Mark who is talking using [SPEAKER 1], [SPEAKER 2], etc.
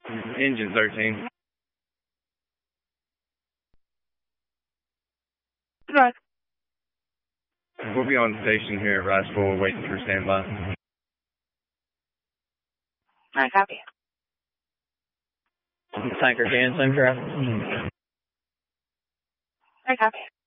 [SPEAKER 1] Engine 13.
[SPEAKER 2] Right.
[SPEAKER 1] We'll be on station here at Riceville waiting for standby.
[SPEAKER 2] I copy.
[SPEAKER 3] Tanker can, same traffic.
[SPEAKER 2] I copy.